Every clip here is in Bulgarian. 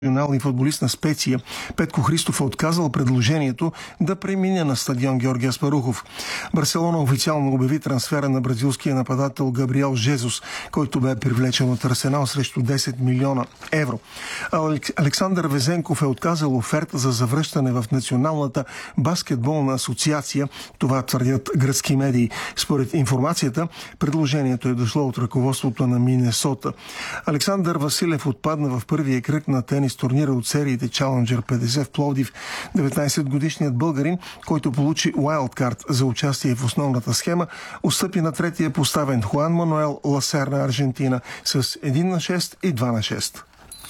Национални футболист на Специя Петко Христов е отказал предложението да премине на стадион Георги Аспарухов. Барселона официално обяви трансфера на бразилския нападател Габриел Жезус, който бе привлечен от Арсенал срещу 10 милиона евро. Александър Везенков е отказал оферта за завръщане в Националната баскетболна асоциация. Това твърдят гръцки медии. Според информацията, предложението е дошло от ръководството на Минесота. Александър Василев отпадна в първия кръг на тенис турнира от сериите Challenger 50 в Пловдив. 19-годишният българин, който получи уайлдкарт за участие в основната схема, отстъпи на третия поставен Хуан Мануел Ласер на Аржентина с 1-6 и 2-6.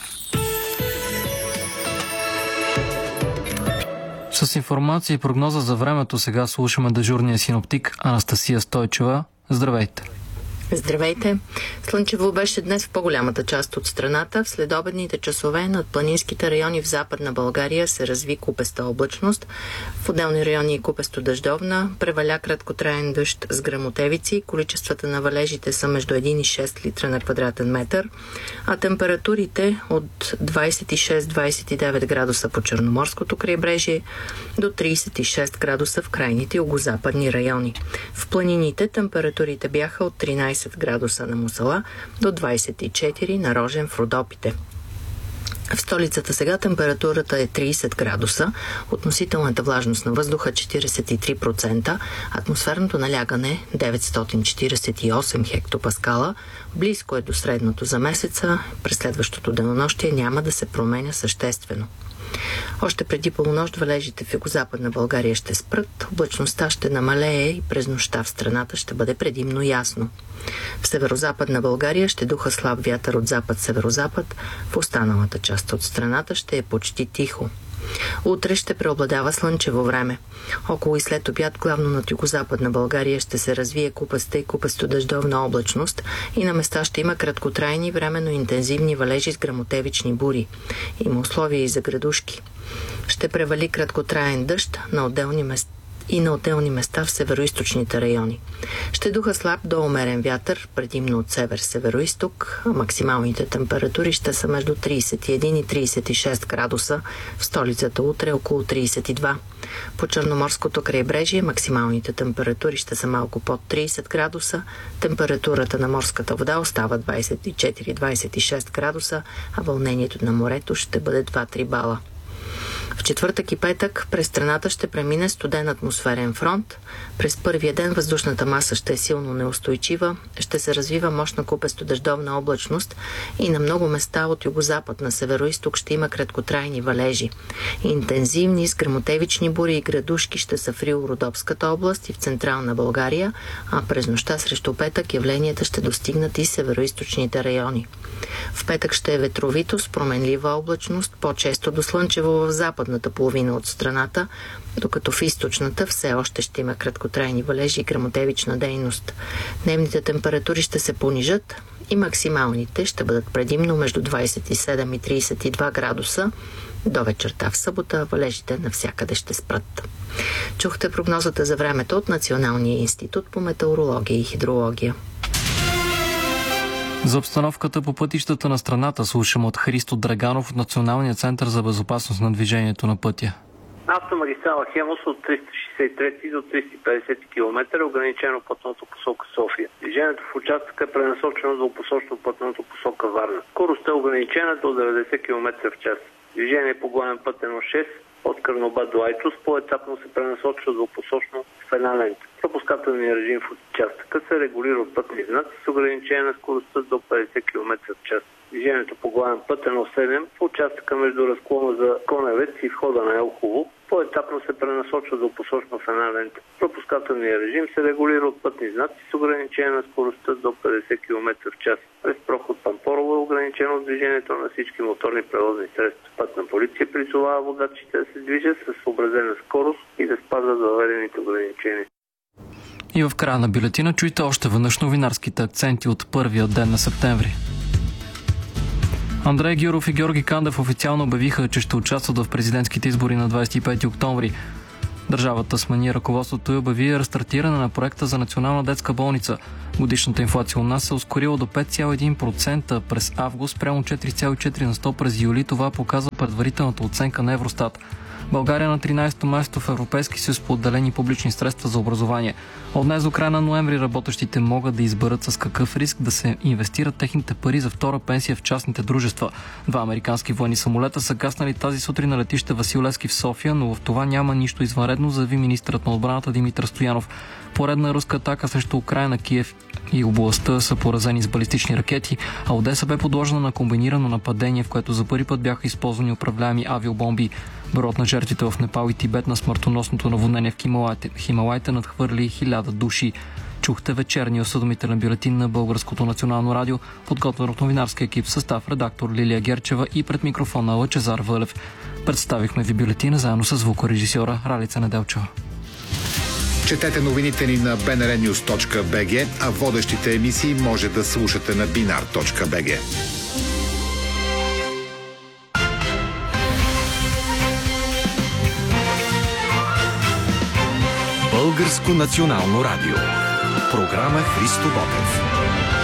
С информация и прогноза за времето сега слушаме дежурния синоптик Анастасия Стойчева. Здравейте! Здравейте! Слънчево беше днес в по-голямата част от страната. В следобедните часове над планинските райони в Западна България се разви купеста облачност. В отделни райони и купесто дъждовна. Преваля краткотраен дъжд с гръмотевици. Количествата на валежите са между 1 и 6 литра на квадратен метър. А температурите от 26-29 градуса по Черноморското крайбрежие до 36 градуса в крайните югозападни райони. В планините температурите бяха от 13 градуса на Мусала до 24 на Рожен в Родопите. В столицата сега температурата е 30 градуса, относителната влажност на въздуха 43%, атмосферното налягане 948 хектопаскала, близко е до средното за месеца, през следващото денонощие няма да се променя съществено. Още преди полунощ валежите в югозападна България ще спрат, облачността ще намалее и през нощта в страната ще бъде предимно ясно. В северозападна България ще духа слаб вятър от запад-северозапад, в останалата част от страната ще е почти тихо. Утре ще преобладава слънчево време. Около и след обяд, главно над югозападна България, ще се развие купаста и купесто-дъждовна облачност и на места ще има краткотрайни, временно интензивни валежи с гръмотевични бури. Има условия и за градушки. Ще превали краткотраен дъжд на отделни места в североизточните райони. Ще духа слаб до умерен вятър, предимно от север-североизток. Максималните температури ще са между 31 и 36 градуса, в столицата утре около 32. По Черноморското крайбрежие максималните температури ще са малко под 30 градуса, температурата на морската вода остава 24-26 градуса, а вълнението на морето ще бъде 2-3 бала. В четвъртък и петък през страната ще премине студен атмосферен фронт. През първия ден въздушната маса ще е силно неустойчива, ще се развива мощна купесто-дъждовна облачност и на много места от югозапад на североизток ще има краткотрайни валежи. Интензивни с гръмотевични бури и градушки ще са в Рил-Родопската област и в централна България, а през нощта срещу петък явленията ще достигнат и североизточните райони. В петък ще е ветровито с променлива облачност, по-често до слънчево в западната половина от страната, докато в източната все още ще има краткотрайни валежи и гръмотевична дейност. Дневните температури ще се понижат и максималните ще бъдат предимно между 27 и 32 градуса. До вечерта в събота валежите навсякъде ще спрат. Чухте прогнозата за времето от Националния институт по метеорология и хидрология. За обстановката по пътищата на страната слушам от Христо Драганов от Националния център за безопасност на движението на пътя. Автомагистрала Хемус от 363 до 350 км е ограничено пътното посока София. Движението в участъка е пренасочено до посочно пътното посока Варна. Скоростта е ограничена до 90 км в час. Движение по главен път 1.6 от Карнобат до Айтос по-етапно се пренасочва двупосочно в една лента. Пропускателният режим в участъка се регулира от пътни знаци с ограничение на скоростта до 50 км в час. Движението по главен път 1.7 в участъка между разклона за Коневец и входа на Елхово по-етапно се пренасочва двупосочно в една лента. Пропускателният режим се регулира от пътни знаци с ограничение на скоростта до 50 км в час. През проход Пампорово е ограничено движението на всички моторни превозни средства. Пътна полиция призовава водачите да се движат с съобразена скорост и да спазват въведените ограничения. И в края на бюлетина чуйте още веднъж новинарските акценти от първия ден на септември. Андрей Гюров и Георги Кандев официално обявиха, че ще участват в президентските избори на 25 октомври. Държавата смени ръководството и обяви рестартиране на проекта за национална детска болница. Годишната инфлация у нас се ускорила до 5,1% през август, прямо 4,4% през юли. Това показва предварителната оценка на Евростат. България на 13-то място в Европейски съюз по отделени публични средства за образование. От днес до края на ноември работещите могат да изберат с какъв риск да се инвестират техните пари за втора пенсия в частните дружества. 2 американски военни самолета са гаснали тази сутрин на летище Васил Левски в София, но в това няма нищо извънредно, заяви министърът на отбраната Димитър Стоянов. Поредна руска атака срещу Украйна, Киев и областта са поразени с балистични ракети, а Одеса бе подложена на комбинирано нападение, в което за първи път бяха използвани управляеми авиобомби. Броят на жертвите в Непал и Тибет на смъртоносното наводнение в Хималайте надхвърли 1000 души. Чухте вечерния осъдомителен бюлетин на Българското национално радио, подготвен от новинарски екип в състав редактор Лилия Герчева и пред микрофона Лъчезар Вълев. Представихме ви бюлетина заедно с звукорежисьора Ралица Неделчева. Четете новините ни на bnrnews.bg, а водещите емисии може да слушате на binar.bg. Българско национално радио. Програма Христо Ботев.